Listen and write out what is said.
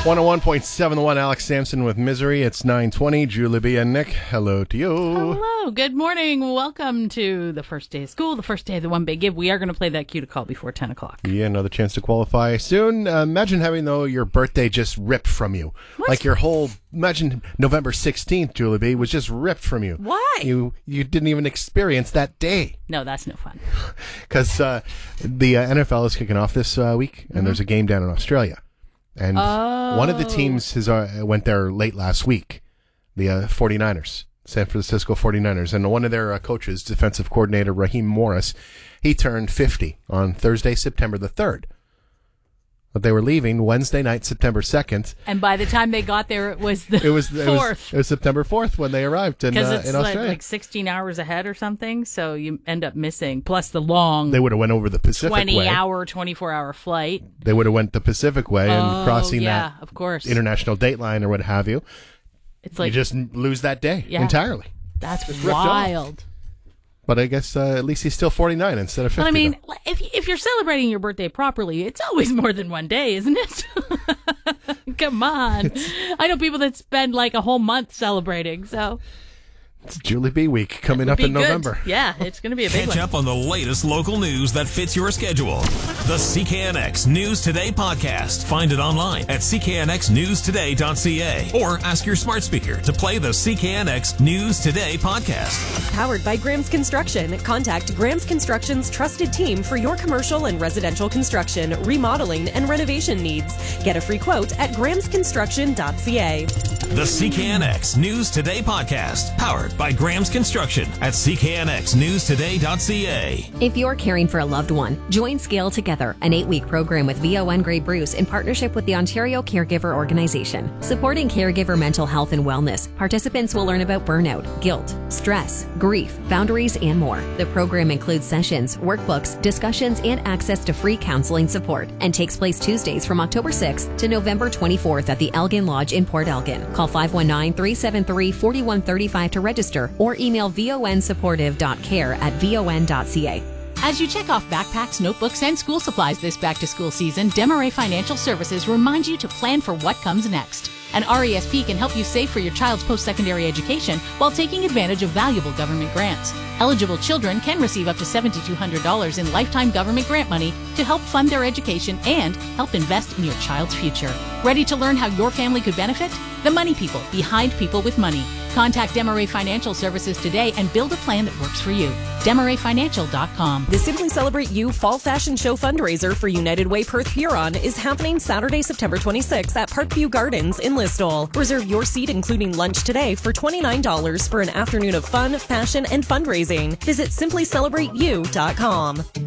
101.7 The One, Alex Sampson with Misery. It's 9:20. Julie B. and Nick, hello to you. Hello. Good morning. Welcome to the first day of school, the first day of the One Big Give. We are going to play that cue to call before 10 o'clock. Yeah, another chance to qualify soon. Imagine having, though, your birthday just ripped from you. What? Like your whole, imagine November 16th, Julie B., was just ripped from you. Why? You didn't even experience that day. No, that's no fun. Because the NFL is kicking off this week, and there's a game down in Australia. And one of the teams went there late last week, the 49ers, San Francisco 49ers. And one of their coaches, defensive coordinator Raheem Morris, he turned 50 on Thursday, September the 3rd. But they were leaving Wednesday night, September 2nd. And by the time they got there, it was the 4th. It was September 4th when they arrived in Australia. Because it's like 16 hours ahead or something, so you end up missing. Plus the long They would have went over the Pacific way. 24-hour flight. They would have went the Pacific way and crossing that of course. international date line or what have you. It's like you just lose that day entirely. That's just ripped wild. But I guess at least he's still 49 instead of 50. Well, I mean, if you're celebrating your birthday properly, it's always more than one day, isn't it? Come on. I know people that spend like a whole month celebrating, so. It's Julie B. week coming up in November. Yeah, it's going to be a big one. Catch up on the latest local news that fits your schedule. The CKNX News Today podcast. Find it online at cknxnewstoday.ca or ask your smart speaker to play the CKNX News Today podcast. Powered by Graham's Construction. Contact Graham's Construction's trusted team for your commercial and residential construction, remodeling, and renovation needs. Get a free quote at grahamsconstruction.ca. The CKNX News Today podcast. Powered by Graham's Construction at cknxnewstoday.ca. If you're caring for a loved one, join Scale Together, an 8-week program with VON Grey Bruce in partnership with the Ontario Caregiver Organization. Supporting caregiver mental health and wellness, participants will learn about burnout, guilt, stress, grief, boundaries, and more. The program includes sessions, workbooks, discussions, and access to free counseling support and takes place Tuesdays from October 6th to November 24th at the Elgin Lodge in Port Elgin. Call 519-373-4135 to register or email vonsupportive.care@von.ca. As you check off backpacks, notebooks, and school supplies this back-to-school season, Desmarais Financial Services reminds you to plan for what comes next. An RESP can help you save for your child's post-secondary education while taking advantage of valuable government grants. Eligible children can receive up to $7,200 in lifetime government grant money to help fund their education and help invest in your child's future. Ready to learn how your family could benefit? The Money People, behind people with money. Contact Desmarais Financial Services today and build a plan that works for you. Desmarais.financial.com. The Simply Celebrate You Fall Fashion Show fundraiser for United Way Perth Huron is happening Saturday, September 26th at Parkview Gardens in Listowel. Reserve your seat, including lunch today, for $29 for an afternoon of fun, fashion, and fundraising. Visit simplycelerateyou.com.